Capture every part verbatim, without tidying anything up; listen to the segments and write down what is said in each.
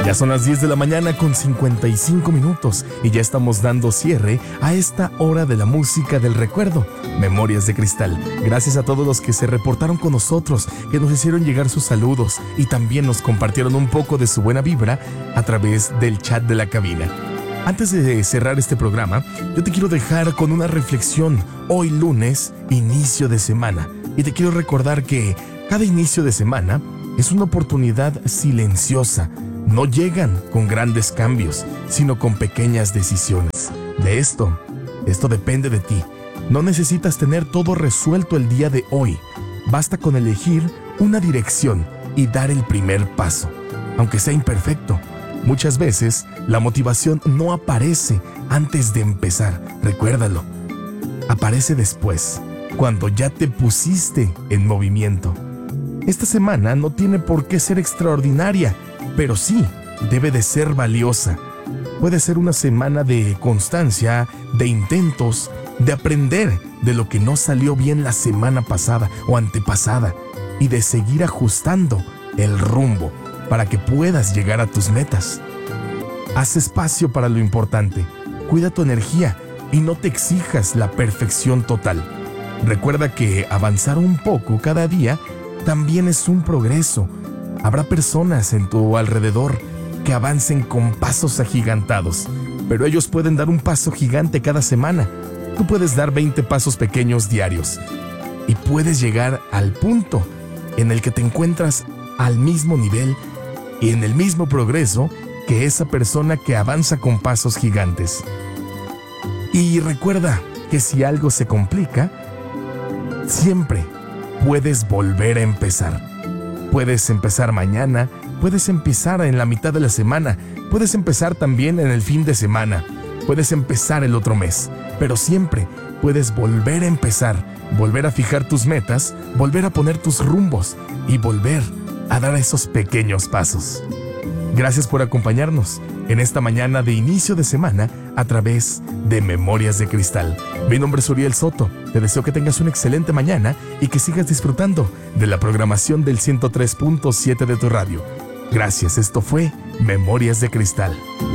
Ya son las diez de la mañana con cincuenta y cinco minutos y ya estamos dando cierre a esta hora de la música del recuerdo, Memorias de Cristal. Gracias a todos los que se reportaron con nosotros, que nos hicieron llegar sus saludos y también nos compartieron un poco de su buena vibra a través del chat de la cabina. Antes de cerrar este programa, yo te quiero dejar con una reflexión. Hoy lunes, inicio de semana, y te quiero recordar que cada inicio de semana es una oportunidad silenciosa. No llegan con grandes cambios, sino con pequeñas decisiones. De esto, esto depende de ti. No necesitas tener todo resuelto el día de hoy. Basta con elegir una dirección y dar el primer paso, aunque sea imperfecto. Muchas veces, la motivación no aparece antes de empezar. Recuérdalo. Aparece después, cuando ya te pusiste en movimiento. Esta semana no tiene por qué ser extraordinaria, pero sí debe de ser valiosa. Puede ser una semana de constancia, de intentos, de aprender de lo que no salió bien la semana pasada o antepasada y de seguir ajustando el rumbo para que puedas llegar a tus metas. Haz espacio para lo importante, cuida tu energía y no te exijas la perfección total. Recuerda que avanzar un poco cada día también es un progreso. Habrá personas en tu alrededor que avancen con pasos agigantados, pero ellos pueden dar un paso gigante cada semana. Tú puedes dar veinte pasos pequeños diarios y puedes llegar al punto en el que te encuentras al mismo nivel y en el mismo progreso que esa persona que avanza con pasos gigantes. Y recuerda que si algo se complica, siempre puedes volver a empezar. Puedes empezar mañana, puedes empezar en la mitad de la semana, puedes empezar también en el fin de semana, puedes empezar el otro mes, pero siempre puedes volver a empezar, volver a fijar tus metas, volver a poner tus rumbos y volver a dar esos pequeños pasos. Gracias por acompañarnos en esta mañana de inicio de semana a través de Memorias de Cristal. Mi nombre es Uriel Soto. Te deseo que tengas una excelente mañana y que sigas disfrutando de la programación del ciento tres punto siete de tu radio. Gracias, esto fue Memorias de Cristal.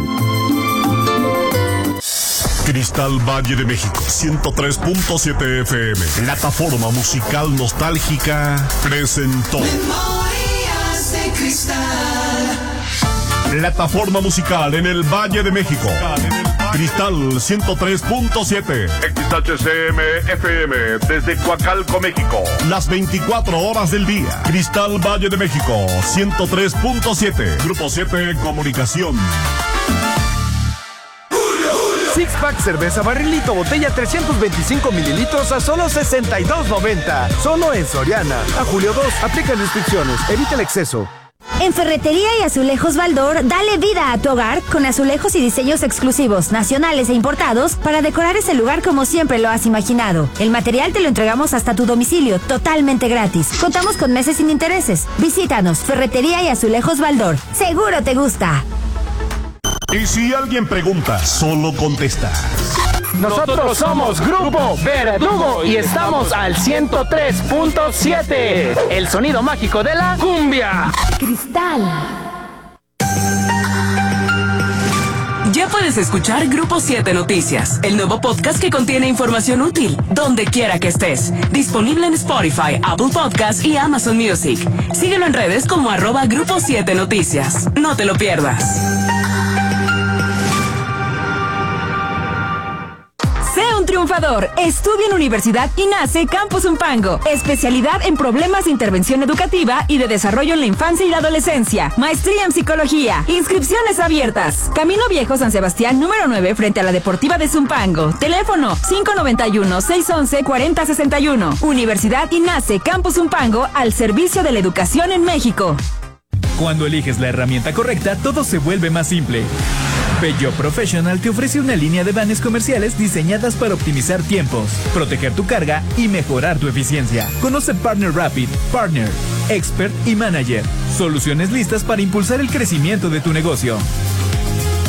Cristal Valle de México, ciento tres punto siete F M. Plataforma musical nostálgica presentó Memorias de Cristal. Plataforma musical en el Valle de México. Cristal ciento tres punto siete. X H C M F M desde Coacalco, México. Las veinticuatro horas del día. Cristal Valle de México, ciento tres punto siete. Grupo siete Comunicación. Six Pack cerveza barrilito botella trescientos veinticinco mililitros a solo sesenta y dos noventa. Solo en Soriana. A julio dos. Aplica restricciones. Evita el exceso. En Ferretería y Azulejos Baldor, dale vida a tu hogar con azulejos y diseños exclusivos, nacionales e importados para decorar ese lugar como siempre lo has imaginado. El material te lo entregamos hasta tu domicilio, totalmente gratis. Contamos con meses sin intereses. Visítanos, Ferretería y Azulejos Baldor. Seguro te gusta. Y si alguien pregunta, solo contesta. Nosotros somos Grupo Verdugo y estamos al ciento tres punto siete. El sonido mágico de la cumbia. Cristal. Ya puedes escuchar Grupo siete Noticias, el nuevo podcast que contiene información útil, donde quiera que estés. Disponible en Spotify, Apple Podcasts y Amazon Music. Síguelo en redes como arroba Grupo siete Noticias. No te lo pierdas. Triunfador. Estudia en Universidad INACE Campus Zumpango. Especialidad en problemas de intervención educativa y de desarrollo en la infancia y la adolescencia. Maestría en psicología. Inscripciones abiertas. Camino Viejo San Sebastián número nueve frente a la Deportiva de Zumpango. Teléfono cinco nueve uno, seis uno uno, cuatro cero seis uno. Universidad INACE Campus Zumpango al servicio de la educación en México. Cuando eliges la herramienta correcta, todo se vuelve más simple. Peugeot Professional te ofrece una línea de vanes comerciales diseñadas para optimizar tiempos, proteger tu carga y mejorar tu eficiencia. Conoce Partner Rapid, Partner, Expert y Manager. Soluciones listas para impulsar el crecimiento de tu negocio.